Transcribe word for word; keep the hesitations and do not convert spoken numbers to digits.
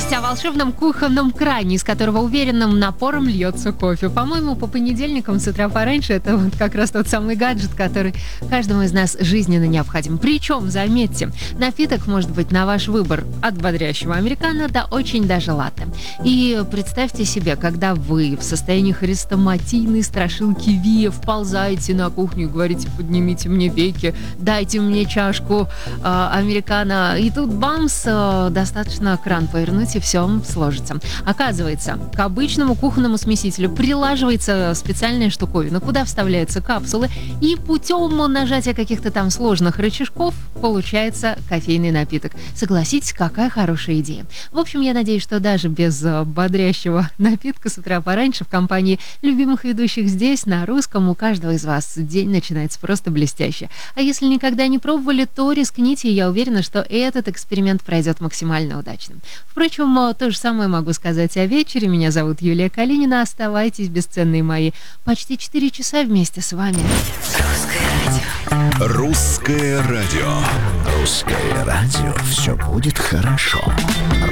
новости о волшебном кухонном кране, из которого уверенным напором льется кофе. По-моему, по понедельникам с утра пораньше это вот как раз тот самый гаджет, который каждому из нас жизненно необходим. Причем, заметьте, напиток может быть на ваш выбор от бодрящего американо до очень даже латте. И представьте себе, когда вы в состоянии хрестоматийной страшилки Вия вползаете на кухню и говорите: поднимите мне веки, дайте мне чашку э, американо. И тут бамс, э, достаточно кран повернуть, и все сложится. Оказывается, к обычному кухонному смесителю прилаживается специальная штуковина, куда вставляются капсулы, и путем нажатия каких-то там сложных рычажков получается кофейный напиток. Согласитесь, какая хорошая идея. В общем, я надеюсь, что даже без бодрящего напитка с утра пораньше в компании любимых ведущих здесь, на русском, у каждого из вас день начинается просто блестяще. А если никогда не пробовали, то рискните, и я уверена, что этот эксперимент пройдет максимально удачно. Впрочем, то же самое могу сказать о вечере. Меня зовут Юлия Калинина. Оставайтесь, бесценные мои. Почти четыре часа вместе с вами. Русское радио. Русское радио. Русское радио. Все будет хорошо.